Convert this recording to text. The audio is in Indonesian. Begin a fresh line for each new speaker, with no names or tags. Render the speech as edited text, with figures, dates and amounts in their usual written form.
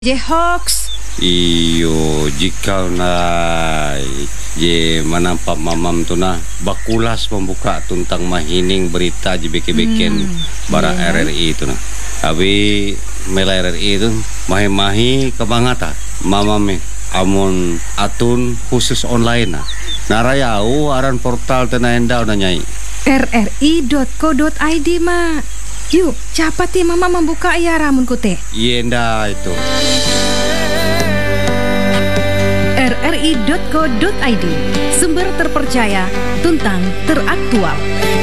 Hoax.
Iyo, jika na je manampak mamam tu na bakulas membuka tentang mahining berita je bikin bara RRI itu na. Abi mela RRI itu mahi-mahi kebangata mamam amun atun khusus online na. Narayau aran portal tena endau na nyai.
rri.co.id ma. Yuk, capati mama membuka ya ramun kute.
Yenda itu.
rri.co.id, sumber terpercaya, tuntang teraktual.